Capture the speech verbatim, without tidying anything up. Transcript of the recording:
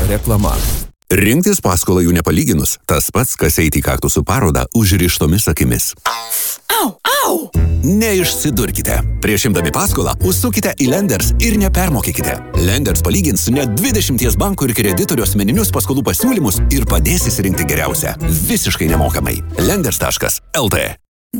Reklama. Rinktis paskolą jų nepalyginus, tas pats, kas eiti į kaktusų parodą užrištomis akimis. Au, au! Neišsidurkite. Prieš imdami paskolą, užsukite į Lenders ir nepermokykite. Lenders palygins net dvidešimties bankų ir kreditorių asmeninius paskolų pasiūlymus ir padės įsirinkti geriausią. Visiškai nemokamai. Lenders taškas el tė